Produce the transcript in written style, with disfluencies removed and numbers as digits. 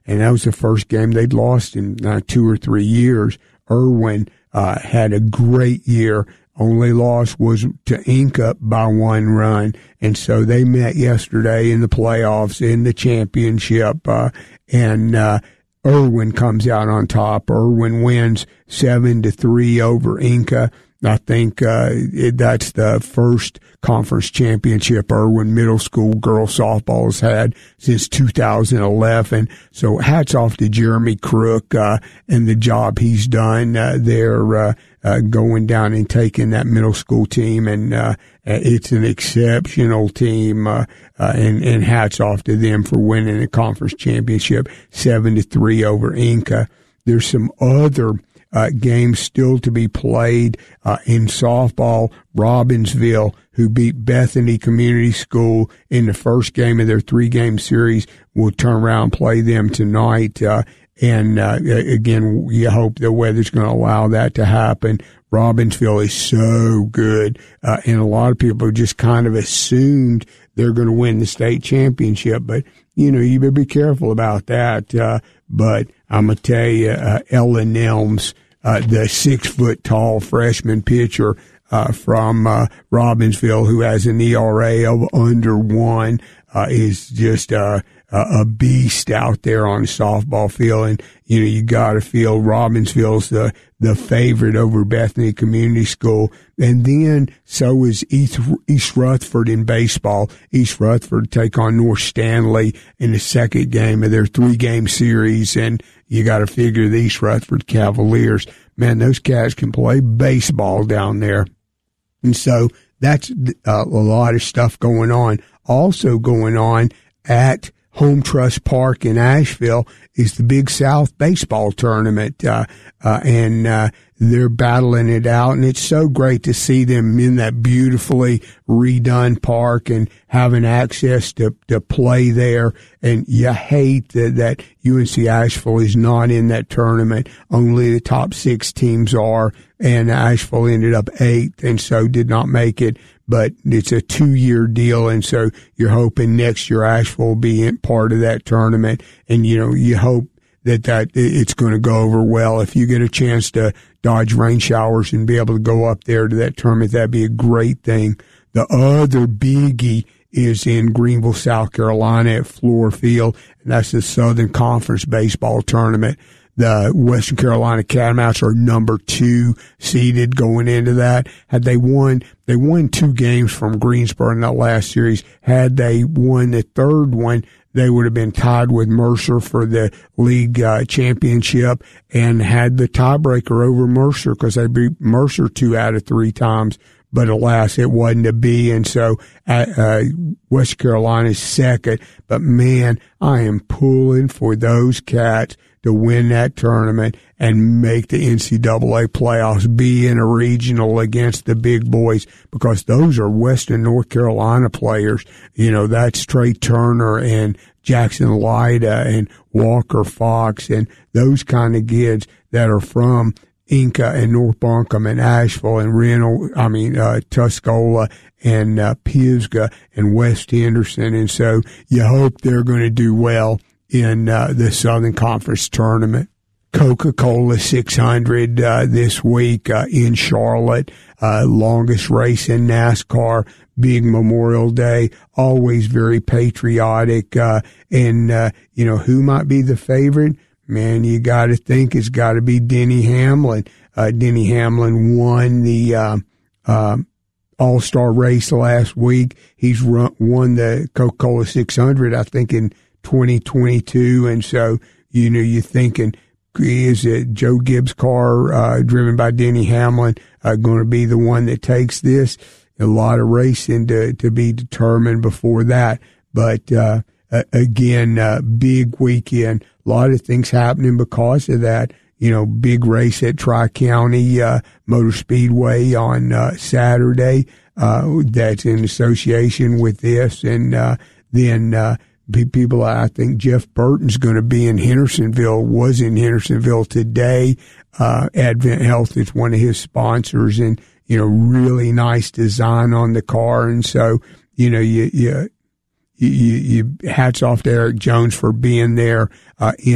and that was the first game they'd lost in 2 or 3 years. Irwin had a great year. Only loss was to Inca by 1 run. And so they met yesterday in the playoffs in the championship, and Irwin comes out on top. Irwin wins 7-3 over Inca. I think that's the first conference championship Irwin Middle School girls softball has had since 2011. So hats off to Jeremy Crook and the job he's done there, going down and taking that middle school team. And it's an exceptional team, and hats off to them for winning the conference championship 7-3 over Inca. There's some other games still to be played in softball. Robbinsville, who beat Bethany Community School in the first game of their 3-game series, will turn around and play them tonight. And again, you hope the weather's going to allow that to happen. Robbinsville is so good, and a lot of people just kind of assumed they're going to win the state championship. But, you better be careful about that. But I'm going to tell you, Ella Nelms, the 6-foot-tall freshman pitcher from Robbinsville, who has an ERA of under 1, is just a beast out there on the softball field. And, you got to feel Robbinsville's the favorite over Bethany Community School. And then so is East Rutherford in baseball. East Rutherford take on North Stanley in the second game of their 3-game series. And you got to figure the East Rutherford Cavaliers, man, those cats can play baseball down there. And so that's a lot of stuff going on. Also going on at Home Trust Park in Asheville is the Big South baseball tournament, and they're battling it out, and it's so great to see them in that beautifully redone park and having access to play there. And you hate that UNC Asheville is not in that tournament. Only the top 6 teams are, and Asheville ended up 8th, and so did not make it. But it's a 2-year deal, and so you're hoping next year Asheville will be in part of that tournament. And, you hope that it's going to go over well. If you get a chance to dodge rain showers and be able to go up there to that tournament, that'd be a great thing. The other biggie is in Greenville, South Carolina at Floor Field, and that's the Southern Conference baseball tournament. The Western Carolina Catamounts are number 2 seeded going into that. Had they won 2 games from Greensboro in that last series. Had they won the third one, they would have been tied with Mercer for the league championship and had the tiebreaker over Mercer because they beat Mercer 2 out of 3 times. But alas, it wasn't to be, and so West Carolina's second. But man, I am pulling for those cats to win that tournament and make the NCAA playoffs, be in a regional against the big boys, because those are Western North Carolina players. That's Trey Turner and Jackson Lyda and Walker Fox and those kind of kids that are from Inca and North Buncombe and Asheville and Tuscola and Pisgah and West Henderson. And so you hope they're going to do well in the Southern Conference tournament. Coca-Cola 600 this week in Charlotte, longest race in NASCAR, big Memorial Day, always very patriotic. And who might be the favorite? Man, you got to think it's got to be Denny Hamlin. Denny Hamlin won the All-Star race last week. He's won the Coca-Cola 600, I think, in 2022. And so, you're thinking, is it Joe Gibbs' car driven by Denny Hamlin going to be the one that takes this? A lot of racing to be determined before that. But again, big weekend. A lot of things happening because of that. Big race at Tri-County Motor Speedway on Saturday. That's in association with this. And then people, I think Jeff Burton's going to be in Hendersonville, was in Hendersonville today. Advent Health is one of his sponsors, and, really nice design on the car. And so, you hats off to Eric Jones for being there in